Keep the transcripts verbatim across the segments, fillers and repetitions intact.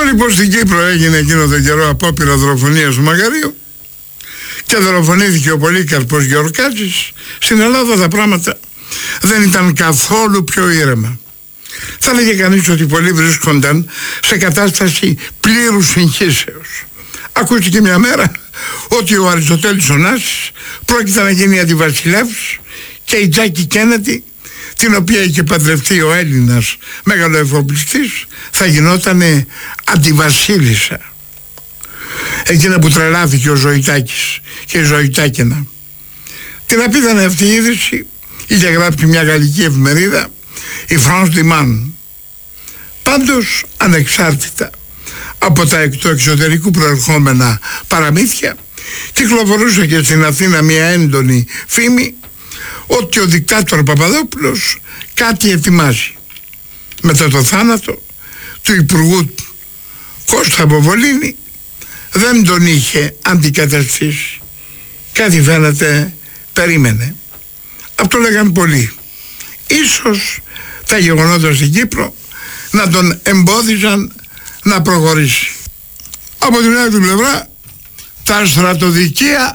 λοιπόν στην Κύπρο έγινε εκείνο τον καιρό απόπειρα δολοφονίας του Μαγαρίου και δολοφονήθηκε ο Πολύκαρπος Γεωργάκης, στην Ελλάδα τα πράγματα δεν ήταν καθόλου πιο ήρεμα. Θα λέγε κανείς ότι πολλοί βρίσκονταν σε κατάσταση πλήρους συγχύσεως. Ακούστηκε μια μέρα ότι ο Αριστοτέλης ο Νάσης πρόκειται να γίνει αντιβασιλεύς και η Τζάκη Κέννετι, την οποία είχε παντρευτεί ο Έλληνας μεγαλοεφοπλιστής, θα γινότανε αντιβασίλισσα. Εκείνα που τρελάθηκε ο Ζωητάκης και η Ζωητάκηνα. Την απίθανε αυτή η είδηση είχε γράψει μια γαλλική εφημερίδα, η France Demand. Πάντως, ανεξάρτητα από τα εκ του εξωτερικού προερχόμενα παραμύθια, κυκλοφορούσε και στην Αθήνα μια έντονη φήμη ότι ο δικτάτορ Παπαδόπουλος κάτι ετοιμάζει. Μετά το θάνατο του υπουργού Κώστα Βοβολίνη δεν τον είχε αντικαταστήσει. Κάτι φαίνεται περίμενε. Αυτό λέγαν πολλοί. Ίσως τα γεγονότα στην Κύπρο να τον εμπόδιζαν να προχωρήσει. Από την άλλη πλευρά, τα στρατοδικεία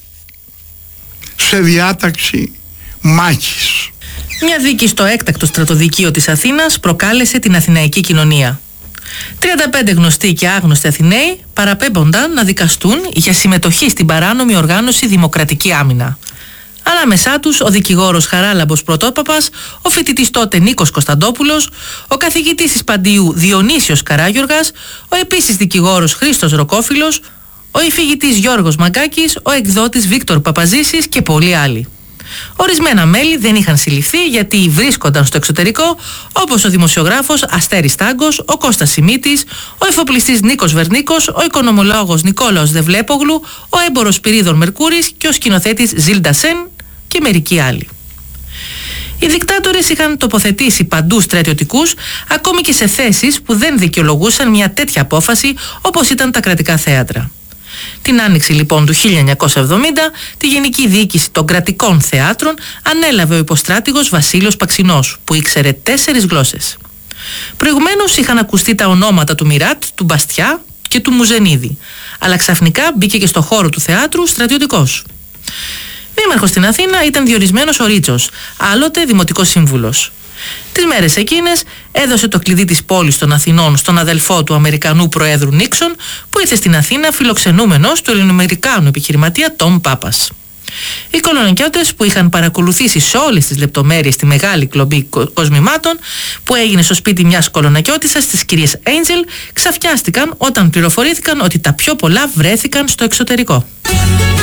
σε διάταξη μάχης. Μια δίκη στο έκτακτο στρατοδικείο της Αθήνας προκάλεσε την αθηναϊκή κοινωνία. τριάντα πέντε γνωστοί και άγνωστοι Αθηναίοι παραπέμπονταν να δικαστούν για συμμετοχή στην παράνομη οργάνωση Δημοκρατική Άμυνα. Ανάμεσά τους ο δικηγόρος Χαράλαμπος Πρωτόπαπας, ο φοιτητής τότε Νίκος Κωνσταντόπουλος, ο καθηγητής της Παντίου Διονύσιος Καράγιοργας, ο επίσης δικηγόρος Χρήστος Ροκόφιλος, ο υφηγητής Γιώργος Μαγκάκης, ο εκδότης Βίκτορ Παπαζήσης και πολλοί άλλοι. Ορισμένα μέλη δεν είχαν συλληφθεί γιατί βρίσκονταν στο εξωτερικό, όπως ο δημοσιογράφος Αστέρης Τάγκος, ο Κώστας Σιμίτης, ο εφοπλιστής Νίκος Βερνίκος, ο οικονομολόγος Νικόλαος Δευλέπογλου, ο έμπορος Πυρίδων Μερκούρης και ο σκηνοθέτης Ζίλντα Σεν και μερικοί άλλοι. Οι δικτάτορες είχαν τοποθετήσει παντού στρατιωτικούς, ακόμη και σε θέσεις που δεν δικαιολογούσαν μια τέτοια απόφαση όπως ήταν τα κρατικά θέατρα. Την άνοιξη λοιπόν του χίλια εννιακόσια εβδομήντα, τη Γενική Διοίκηση των Κρατικών Θεάτρων ανέλαβε ο υποστράτηγος Βασίλειος Παξινός, που ήξερε τέσσερις γλώσσες. Προηγουμένως είχαν ακουστεί τα ονόματα του Μιράτ, του Μπαστιά και του Μουζενίδη, αλλά ξαφνικά μπήκε και στο χώρο του θεάτρου στρατιωτικός. Δήμαρχος στην Αθήνα ήταν διορισμένος ο Ρίτσος, άλλοτε δημοτικός σύμβουλος. Τις μέρες εκείνες έδωσε το κλειδί της πόλης των Αθηνών στον αδελφό του Αμερικανού Προέδρου Νίξον, που ήρθε στην Αθήνα φιλοξενούμενος του Ελληνοαμερικάνου επιχειρηματία Τόμ Πάπας. Οι κολονακιώτες, που είχαν παρακολουθήσει σε όλες τις λεπτομέρειες τη μεγάλη κλομπή κοσμημάτων που έγινε στο σπίτι μιας κολονακιώτισσας της κυρίας Έιντζελ, ξαφνιάστηκαν όταν πληροφορήθηκαν ότι τα πιο πολλά βρέθηκαν στο εξωτερικό.